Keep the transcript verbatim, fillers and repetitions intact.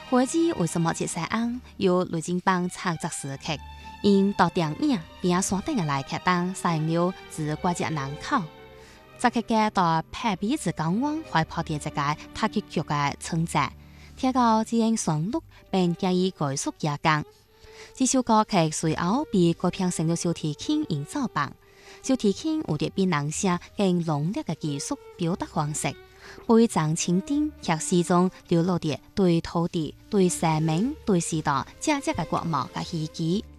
火鸡为什么这西安由雷金邦创作时刻？因到电影边山顶的来客当使用了自国籍人口，这个嘅到拍彼此港湾怀抱的这个太极剧嘅存在，提高自然旋律并加以概述也讲。这首歌曲随后被改编成了小提琴演奏版。小提琴有着比人声更浓烈嘅技术表达方式，背藏清丁却始终流露着对土地、对生命、对时代价值嘅光芒嘅希冀。